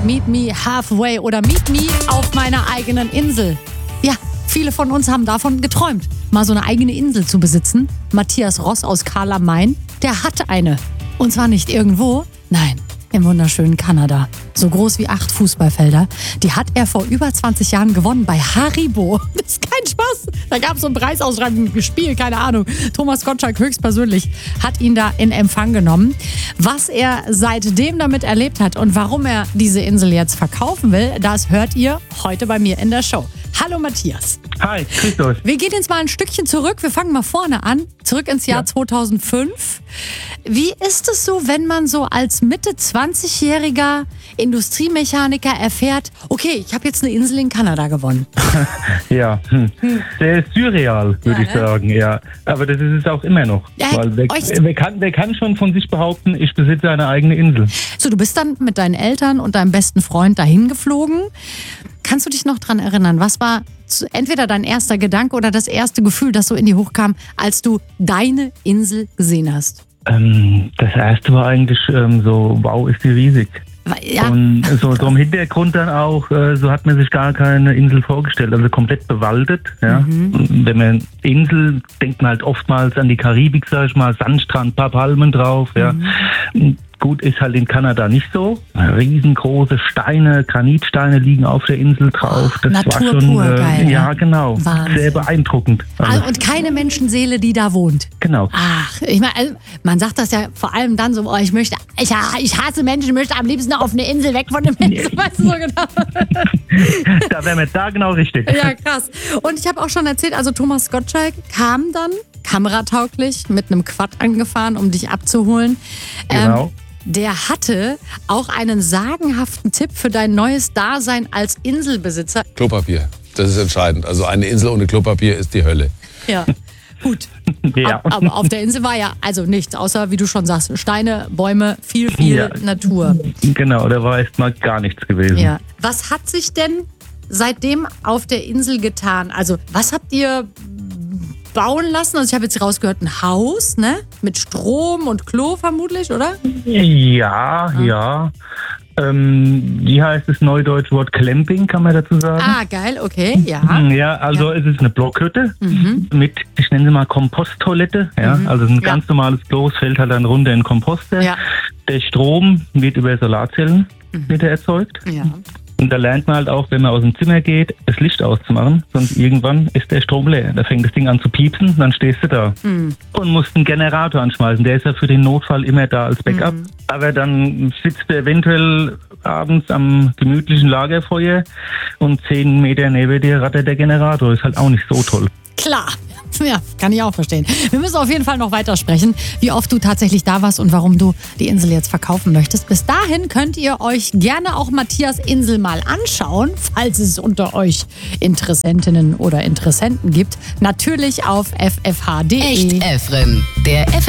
Meet Me Halfway oder Meet Me auf meiner eigenen Insel. Ja, viele von uns haben davon geträumt, mal so eine eigene Insel zu besitzen. Matthias Ross aus Karl am Main, der hat eine. Und zwar nicht irgendwo, nein, im wunderschönen Kanada. So groß wie 8 Fußballfelder. Die hat er vor über 20 Jahren gewonnen bei Haribo. Das ist kein Spaß. Da gab es so ein Preisausschreibung, Spiel, keine Ahnung. Thomas Gottschalk höchstpersönlich hat ihn da in Empfang genommen. Was er seitdem damit erlebt hat und warum er diese Insel jetzt verkaufen will, das hört ihr heute bei mir in der Show. Hallo Matthias. Hi, grüß euch. Wir gehen jetzt mal ein Stückchen zurück. Wir fangen mal vorne an. Zurück ins Jahr 2005. Wie ist es so, wenn man so als Mitte-20-jähriger Industriemechaniker erfährt, okay, ich habe jetzt eine Insel in Kanada gewonnen? Ja, sehr surreal, würde ich sagen. Ja, aber das ist es auch immer noch. Ja, weil wer kann schon von sich behaupten, ich besitze eine eigene Insel? So, du bist dann mit deinen Eltern und deinem besten Freund dahin geflogen. Kannst du dich noch dran erinnern? Was war entweder dein erster Gedanke oder das erste Gefühl, das so in dir hochkam, als du deine Insel gesehen hast? Das erste war eigentlich so, wow, ist die riesig. Ja. Und so im Hintergrund dann auch, so hat man sich gar keine Insel vorgestellt, also komplett bewaldet. Ja. Und wenn man Insel, denkt man halt oftmals an die Karibik, sag ich mal, Sandstrand, paar Palmen drauf. Ja. Gut, ist halt in Kanada nicht so. Riesengroße Steine, Granitsteine liegen auf der Insel drauf. Das Natur war schon, pur, geil, ja genau, Wahnsinn. Sehr beeindruckend. Also, Und keine Menschenseele, die da wohnt. genau. Ach, ich meine, also, man sagt das ja vor allem dann so, oh, ich hasse Menschen, ich möchte am liebsten auf eine Insel weg von den Menschen, weißt du so genau. Da wären wir da genau richtig. Ja, krass. Und ich habe auch schon erzählt, also Thomas Gottschalk kam dann kameratauglich mit einem Quad angefahren, um dich abzuholen. Genau. Der hatte auch einen sagenhaften Tipp für dein neues Dasein als Inselbesitzer. Klopapier, das ist entscheidend. Also eine Insel ohne Klopapier ist die Hölle. Ja, gut. Ja. Aber auf der Insel war ja also nichts, außer wie du schon sagst, Steine, Bäume, viel Ja. Natur. Genau, da war erstmal gar nichts gewesen. Ja. Was hat sich denn seitdem auf der Insel getan? Also was habt ihr bauen lassen? Also ich habe jetzt rausgehört, ein Haus, ne? Mit Strom und Klo vermutlich, oder? Ja. Wie heißt das neudeutsch Wort Clamping, kann man dazu sagen? Ah, geil, okay, ja. Ja, also es ist eine Blockhütte mit, ich nenne sie mal Komposttoilette. Ja, also ein ganz normales Klo, es fällt halt dann runter in den Komposter. Ja. Der Strom wird über Solarzellen wird er erzeugt. Ja. Und da lernt man halt auch, wenn man aus dem Zimmer geht, das Licht auszumachen. Sonst irgendwann ist der Strom leer. Da fängt das Ding an zu piepsen, dann stehst du da. Und musst einen Generator anschmeißen. Der ist ja für den Notfall immer da als Backup. Aber dann sitzt du eventuell abends am gemütlichen Lagerfeuer und 10 Meter neben dir rattert der Generator. Ist halt auch nicht so toll. Klar. Ja, kann ich auch verstehen. Wir müssen auf jeden Fall noch weitersprechen, wie oft du tatsächlich da warst und warum du die Insel jetzt verkaufen möchtest. Bis dahin könnt ihr euch gerne auch Matthias Insel mal anschauen, falls es unter euch Interessentinnen oder Interessenten gibt. Natürlich auf ffh.de. Echt Efren, der